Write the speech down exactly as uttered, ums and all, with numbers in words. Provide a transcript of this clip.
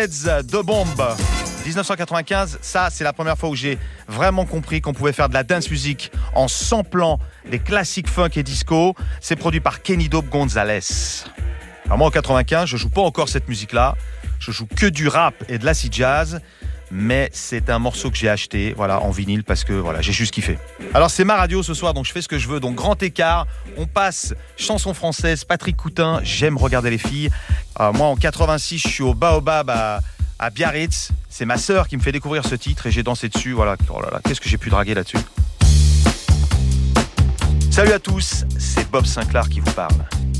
Reds de Bombe. dix-neuf cent quatre-vingt-quinze, ça c'est la première fois où j'ai vraiment compris qu'on pouvait faire de la dance music en samplant des classiques funk et disco. C'est produit par Kenny Dope Gonzalez. Alors moi en quatre-vingt-quinze, je joue pas encore cette musique-là. Je joue que du rap et de l'acid jazz. Mais c'est un morceau que j'ai acheté, voilà, en vinyle parce que voilà, j'ai juste kiffé. Alors c'est ma radio ce soir, donc je fais ce que je veux. Donc grand écart, on passe chanson française, Patrick Coutin, j'aime regarder les filles. Euh, moi en quatre-vingt-six, je suis au Baobab à, à Biarritz. C'est ma sœur qui me fait découvrir ce titre et j'ai dansé dessus. Voilà, oh là là, qu'est-ce que j'ai pu draguer là-dessus. Salut à tous, c'est Bob Sinclair qui vous parle.